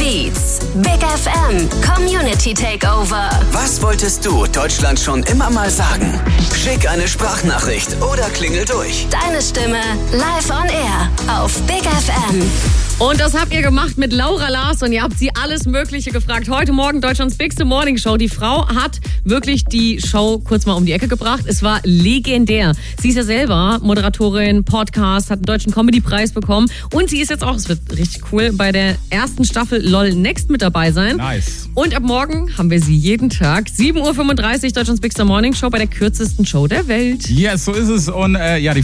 Beats, Big FM, Community Takeover. Was wolltest du Deutschland schon immer mal sagen? Schick eine Sprachnachricht oder klingel durch. Deine Stimme live on air auf Big FM. Und das habt ihr gemacht mit Laura Larsson. Ihr habt sie alles Mögliche gefragt. Heute Morgen Deutschlands Bigste Morning Show. Die Frau hat wirklich die Show kurz mal um die Ecke gebracht. Es war legendär. Sie ist ja selber Moderatorin, Podcast, hat einen deutschen Comedy-Preis bekommen. Und sie ist jetzt auch, es wird richtig cool, bei der ersten Staffel LOL Next mit dabei sein. Nice. Und ab morgen haben wir sie jeden Tag. 7.35 Uhr Deutschlands Bigste Morning Show bei der kürzesten Show der Welt. Yes, so ist es. Und die